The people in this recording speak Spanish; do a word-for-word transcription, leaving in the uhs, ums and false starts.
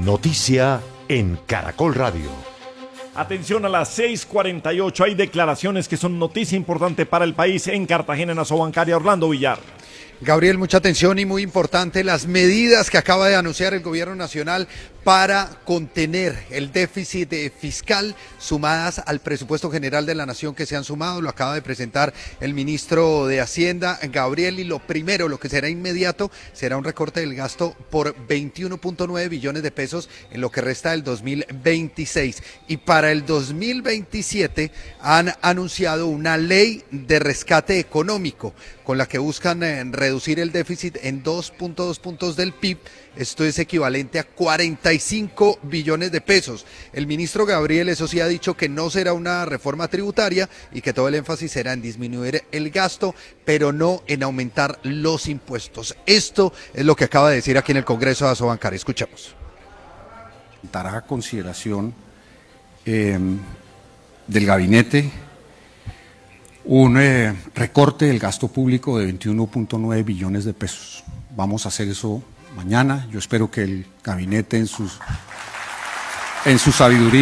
Noticia en Caracol Radio. Atención, a las seis cuarenta y ocho hay declaraciones que son noticia importante para el país en Cartagena, en Asobancaria. Orlando Villar. Gabriel, mucha atención y muy importante las medidas que acaba de anunciar el gobierno nacional para contener el déficit fiscal sumadas al presupuesto general de la nación que se han sumado. Lo acaba de presentar el ministro de Hacienda, Gabriel, y lo primero, lo que será inmediato, será un recorte del gasto por veintiuno punto nueve billones de pesos en lo que resta del dos mil veintiséis. Y para el dos mil veintisiete han anunciado una ley de rescate económico con la que buscan eh, reducir el déficit en dos punto dos puntos del P I B. Esto es equivalente a cuarenta y cinco billones de pesos. El ministro Gabriel, eso sí, ha dicho que no será una reforma tributaria y que todo el énfasis será en disminuir el gasto, pero no en aumentar los impuestos. Esto es lo que acaba de decir aquí en el Congreso de Asobancaria. Escuchemos. Dará a consideración eh, del gabinete un eh, recorte del gasto público de veintiuno punto nueve billones de pesos. Vamos a hacer eso mañana. Yo espero que el gabinete en sus, en su sabiduría